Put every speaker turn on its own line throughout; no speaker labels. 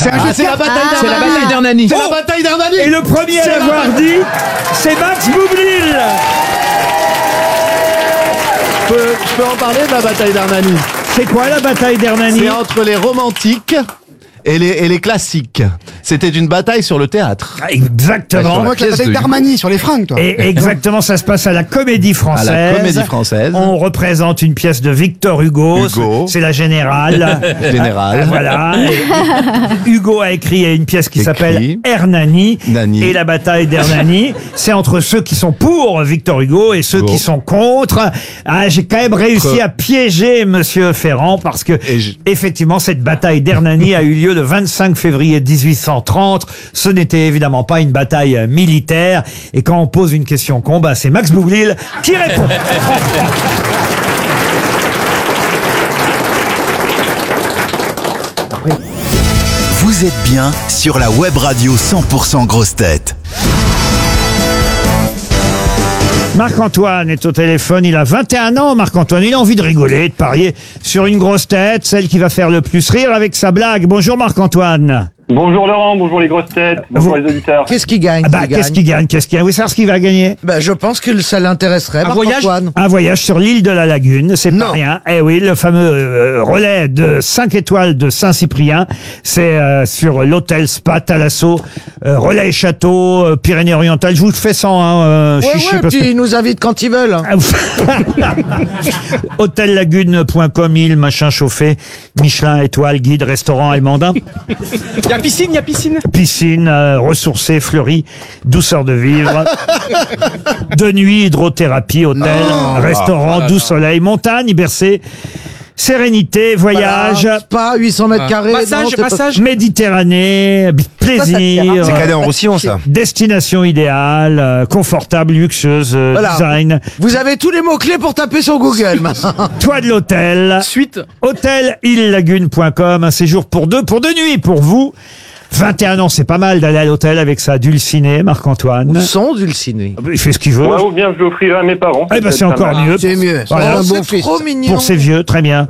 C'est la bataille d'Hernani.
C'est la bataille d'Hernani.
C'est la bataille d'Hernani.
Et le premier à l'avoir dit, c'est Max Boublil.
Je peux en parler de la bataille d'Hernani.
C'est quoi la bataille d'Hernani?
C'est entre les romantiques et les classiques. C'était une bataille sur le théâtre.
Exactement.
Moi, la bataille d'Armani sur les fringues, toi.
Et exactement, ça se passe à la Comédie Française.
À la Comédie Française.
On représente une pièce de Victor Hugo. C'est la Générale.
Générale.
Voilà. Et Hugo a écrit une pièce qui s'appelle Hernani. Et la bataille d'Hernani, c'est entre ceux qui sont pour Victor Hugo et ceux qui sont contre. Ah, j'ai quand même réussi à piéger Monsieur Ferrand parce que, effectivement, cette bataille d'Hernani a eu lieu le 25 février 1830. Ce n'était évidemment pas une bataille militaire. Et quand on pose une question con, bah, c'est Max Boublil qui répond.
Vous êtes bien sur la web radio 100% Grosses Têtes.
Marc-Antoine est au téléphone, il a 21 ans, Marc-Antoine, il a envie de rigoler, de parier sur une grosse tête, celle qui va faire le plus rire avec sa blague. Bonjour Marc-Antoine.
Bonjour Laurent, bonjour les grosses têtes, bonjour les auditeurs.
Qu'est-ce qu'il gagne?
Qu'est-ce qu'il gagne? Vous voulez savoir ce qu'il va gagner?
Je pense que ça l'intéresserait,
Marc-Antoine.
Un voyage sur l'île de la Lagune, c'est pas rien. Eh oui, le fameux relais de 5 étoiles de Saint-Cyprien, c'est sur l'hôtel Spa Thalasso, relais et château, Pyrénées-Orientales. Je vous le fais sans chichi.
Puis ils nous invitent quand ils veulent.
Hôtellagune.com, île, machin chauffé, Michelin, étoile, guide, restaurant allemandin.
Il y a piscine.
Piscine, ressourcée, fleurie, douceur de vivre. De nuit, hydrothérapie, hôtel, restaurant, doux soleil, montagne, bercé. Sérénité, voyage.
Pas 800 mètres carrés.
Massage.
Méditerranée, plaisir.
C'est cadet en Roussillon, ça.
Destination idéale, confortable, luxueuse, design.
Vous avez tous les mots-clés pour taper sur Google, maintenant.
Toit de l'hôtel.
Suite.
Hôtel-Île-Lagune.com, un séjour pour deux nuits pour vous. 21 ans, c'est pas mal d'aller à l'hôtel avec sa dulcinée, Marc-Antoine.
Son dulciné.
Il fait ce qu'il veut.
Ouais, ou bien je l'offrirai à mes parents.
Eh ben, c'est encore mieux.
C'est mieux.
Voilà.
C'est trop mignon.
Pour ses vieux, très bien.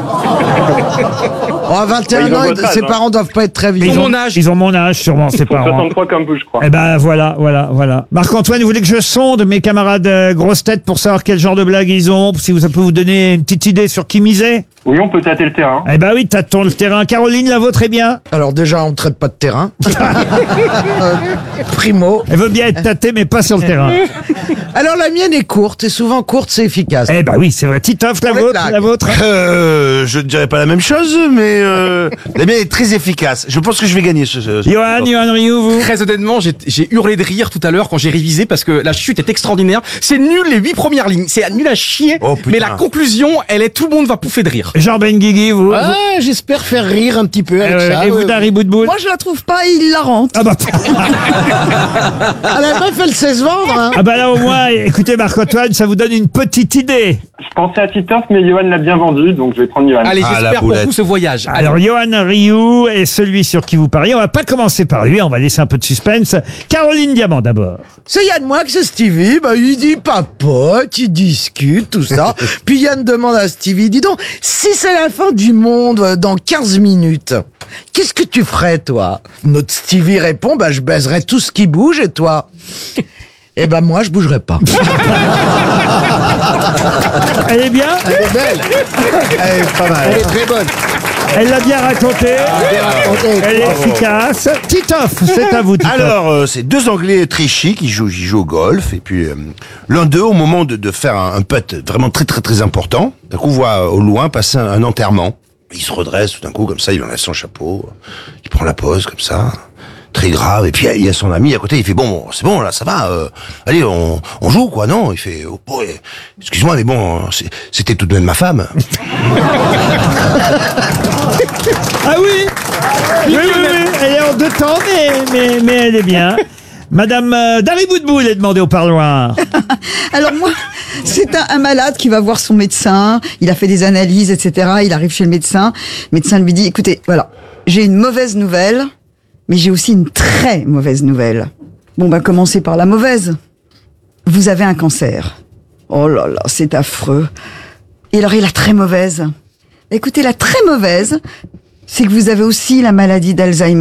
À 21 ans, ses parents doivent pas être très vieux.
Ils ont mon âge, sûrement, ses parents.
63 comme vous, je crois.
Eh ben, voilà. Marc-Antoine, vous voulez que je sonde mes camarades grosses têtes pour savoir quel genre de blague ils ont, si ça peut vous donner une petite idée sur qui miser?
Oui, on peut tâter le terrain.
Eh ben oui, tâtons le terrain. Caroline, la vôtre est bien?
Alors déjà, on ne traite pas de terrain. Primo.
Elle veut bien être tâtée, mais pas sur le terrain.
Alors la mienne est courte, et souvent courte, c'est efficace.
Eh ben oui, c'est vrai. Titoff, la vôtre?
Je ne dirais pas la même chose, mais la mienne est très efficace. Je pense que je vais gagner
Johan Rioux, vous?
Très honnêtement, j'ai hurlé de rire tout à l'heure quand j'ai révisé parce que la chute est extraordinaire. C'est nul les 8 premières lignes, c'est nul à chier. Mais la conclusion, tout le monde va pouffer de rire.
Jean Benguigui, vous?
J'espère faire rire un petit peu avec ça.
Et vous, Dari Boudboul?
Moi, je la trouve pas hilarante.
Ah bah...
la meuf, elle sait se vendre, hein.
Ah bah là, au moins, écoutez, Marc-Antoine, ça vous donne une petite idée.
Je pensais à Titoff, mais Johan l'a bien vendu, donc je vais prendre Johan.
Allez, j'espère pour vous ce voyage.
Alors, Johan Rioux est celui sur qui vous pariez. On va pas commencer par lui, on va laisser un peu de suspense. Caroline Diamant, d'abord.
C'est Yann Moix, c'est Stevie, il dit papote, il discute, tout ça. Puis Yann demande à Stevie, dis donc, si c'est la fin du monde dans 15 minutes, qu'est-ce que tu ferais, toi? Notre Stevie répond, je baiserais tout ce qui bouge, et toi? Eh ben, moi, je bougerais pas.
Elle est bien?
Elle est belle. Elle est pas mal. Elle est très bonne.
Elle l'a bien raconté. Elle est efficace. Titoff, c'est à vous, Titoff.
Alors, c'est deux Anglais très chics qui jouent au golf. Et puis, l'un d'eux, au moment de faire un putt vraiment très, très, très important, d'un coup, voit au loin passer un enterrement. Il se redresse tout d'un coup, comme ça, il enlève son chapeau. Il prend la pose, comme ça. Très grave, et puis il y a son ami à côté, il fait bon, c'est bon là, ça va, allez, on joue quoi, non? Il fait excuse-moi, mais bon, c'était tout de même ma femme.
Ah oui, elle est en deux temps, mais elle est bien. Madame Dari Boudboul est demandée au parloir.
Alors moi, c'est un malade qui va voir son médecin, il a fait des analyses, etc. Il arrive chez le médecin lui dit, écoutez, voilà, j'ai une mauvaise nouvelle, mais j'ai aussi une très mauvaise nouvelle. Bon, commencez par la mauvaise. Vous avez un cancer. Oh là là, c'est affreux. Et alors, et la très mauvaise? Écoutez, la très mauvaise, c'est que vous avez aussi la maladie d'Alzheimer.